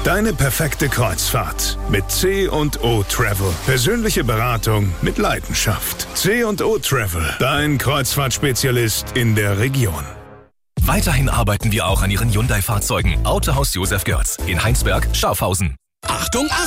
Deine perfekte Kreuzfahrt mit C&O Travel. Persönliche Beratung mit Leidenschaft. C&O Travel, dein Kreuzfahrtspezialist in der Region. Weiterhin arbeiten wir auch an Ihren Hyundai-Fahrzeugen. Autohaus Josef Görz in Heinsberg, Schafhausen. Achtung!